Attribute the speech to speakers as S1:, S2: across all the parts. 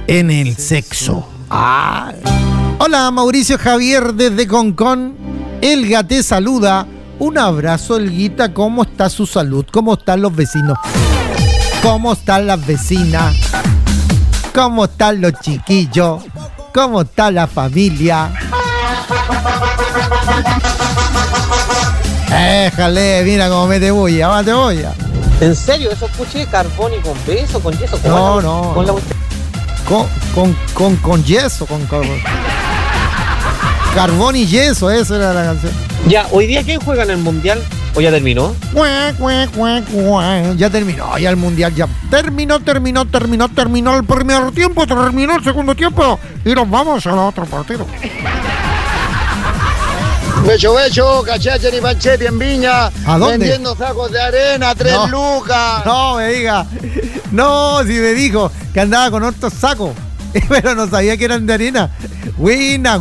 S1: en el sexo. Ah. Hola, Mauricio Javier desde Concón. Elga te saluda. Un abrazo, Elguita. ¿Cómo está su salud? ¿Cómo están los vecinos? ¿Cómo están las vecinas? ¿Cómo están los chiquillos? ¿Cómo está la familia? Déjale, mira cómo mete bulla, mate bulla.
S2: ¿En serio? ¿Eso escuché? ¿Carbón y con beso? ¿Con yeso?
S1: No.
S2: Con la...
S1: Con yeso, con carbón y yeso, esa era la canción.
S2: Ya, ¿hoy día quién juega en el Mundial? ¿O ya terminó?
S1: Ya terminó, ya el Mundial ya terminó el primer tiempo, terminó el segundo tiempo y nos vamos al otro partido.
S3: Becho, cachacha ni panchetti en Viña.
S1: ¿A dónde?
S3: Vendiendo sacos de arena, 3 lucas.
S1: No me diga. No, si me dijo que andaba con otros sacos, pero no sabía que eran de arena. Buena.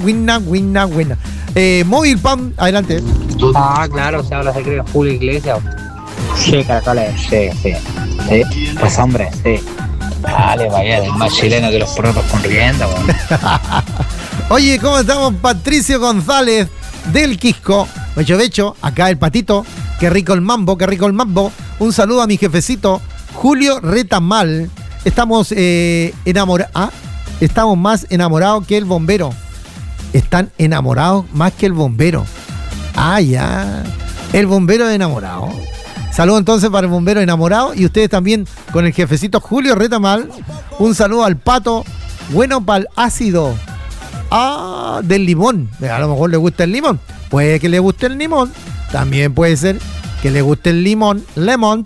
S1: Móvil Pam, adelante.
S4: Ah, claro, se habla de Julio Iglesias. Sí, caracoles, sí. Pues hombre, sí. Dale, vaya, es más chileno que los perros con rienda,
S1: Oye, ¿cómo estamos? Patricio González del Quisco. Becho, acá el patito. Qué rico el mambo. Un saludo a mi jefecito, Julio Retamal. Estamos enamorados. Estamos más enamorados que el bombero. Están enamorados más que el bombero. Ah, ya. El bombero enamorado. Saludo entonces para el bombero enamorado. Y ustedes también con el jefecito Julio Retamal. Un saludo al pato. Bueno para el ácido. Ah, del limón. A lo mejor le gusta el limón. Puede que le guste el limón. También puede ser que le guste el limón. Lemon.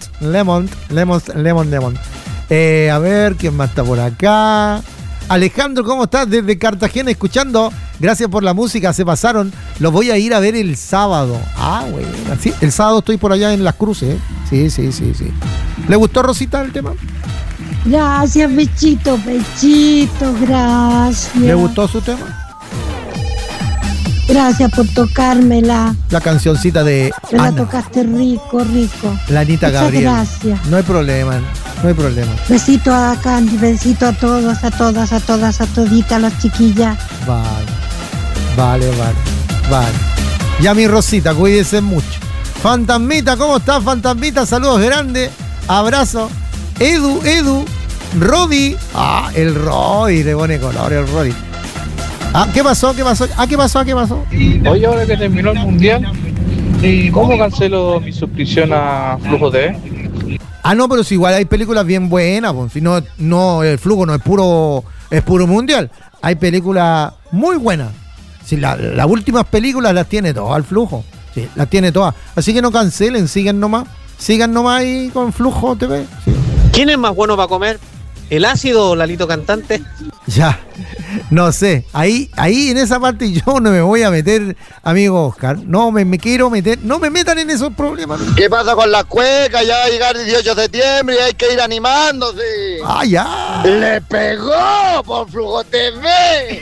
S1: A ver, ¿quién más está por acá? Alejandro, ¿cómo estás? Desde Cartagena escuchando. Gracias por la música, se pasaron. Los voy a ir a ver el sábado. Ah, bueno. Sí, el sábado estoy por allá en Las Cruces. Sí. ¿Le gustó, Rosita, el tema?
S5: Gracias, Bechito, gracias.
S1: ¿Le gustó su tema?
S5: Gracias por tocármela.
S1: La cancioncita de
S5: Me
S1: Ana.
S5: la tocaste rico.
S1: La Anita
S5: Muchas
S1: Gabriel.
S5: gracias.
S1: No hay problema.
S5: Besito a Candy, besito a todos, a todas, a toditas las chiquillas.
S1: Vale. Ya mi Rosita, cuídese mucho. Fantasmita, ¿cómo estás, Fantasmita? Saludos grandes, abrazo. Edu, Rodi. Ah, el Rodi, le pone color el Rodi. Ah, ¿qué pasó? ¿Qué pasó?
S6: Oye, ahora que terminó el Mundial, ¿cómo cancelo mi suscripción a Flujo TV?
S1: Ah, no, pero si igual hay películas bien buenas, pues. Si no, el Flujo no es puro Mundial. Hay películas muy buenas. Si las últimas películas las tiene todas al Flujo. Sí, las tiene todas. Así que no cancelen, sigan nomás ahí con Flujo TV. Sí.
S2: ¿Quién es más bueno para comer? ¿El ácido o Lalito Cantante?
S1: Ya, no sé. Ahí en esa parte yo no me voy a meter, amigo Oscar. No me quiero meter. No me metan en esos problemas.
S3: ¿Qué pasa con las cuecas? Ya va a llegar el 18 de septiembre y hay que ir animándose.
S1: Ah, ya.
S3: ¡Le pegó por Flujo TV!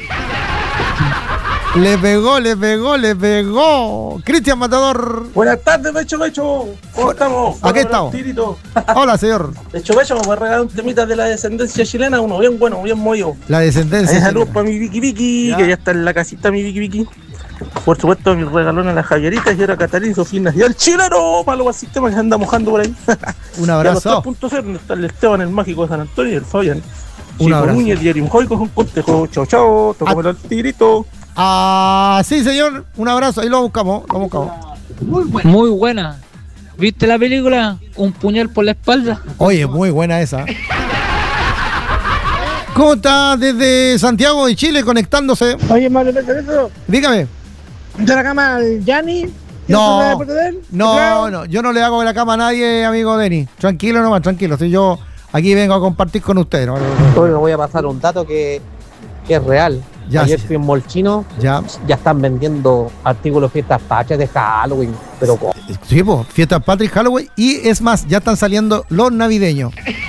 S1: Le pegó. Cristian Matador.
S7: Buenas tardes, Becho. ¿Cómo estamos?
S1: Aquí estamos. Hola, señor.
S7: Becho, me voy a regalar un temita de la descendencia chilena, uno bien bueno, bien movido.
S1: La descendencia.
S7: Saludos para mi Vicky, que ya está en la casita mi Vicky. Por supuesto, mi regalón a las Javierita, y ahora Catalina y Sofía. Y al chileno, para los sistemas que se anda mojando por ahí.
S1: Un abrazo.
S7: 3.0, donde está el Esteban, el mágico de San Antonio y el Fabián.
S1: Un abrazo.
S7: Núñez, Diario un Joico, un contejo. Chao, tocámelo al tigrito.
S1: Ah, sí, señor. Un abrazo. Ahí lo buscamos.
S4: Muy buena. ¿Viste la película? Un puñal por la espalda.
S1: Oye, muy buena esa. ¿Cómo está desde Santiago de Chile conectándose?
S8: Oye, Mario, eso.
S1: Dígame.
S8: ¿De la cama al Yanni?
S1: No, yo no le hago la cama a nadie, amigo Denis. Tranquilo nomás, tranquilo. Si yo aquí vengo a compartir con ustedes. ¿No?
S2: Hoy me voy a pasar un dato que es real.
S1: Ya,
S2: ayer
S1: sí.
S2: fui en Molchino,
S1: ya
S2: están vendiendo artículos fiestas patrias de Halloween, pero
S1: sí, pues, fiestas patrias, Halloween, y es más, ya están saliendo los navideños.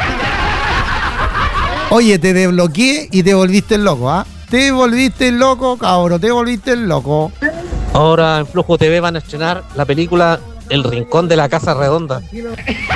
S1: Oye, te desbloqueé y te volviste el loco, ¿ah? Te volviste el loco, cabro, te volviste el loco.
S2: Ahora en Flujo TV van a estrenar la película El Rincón de la Casa Redonda.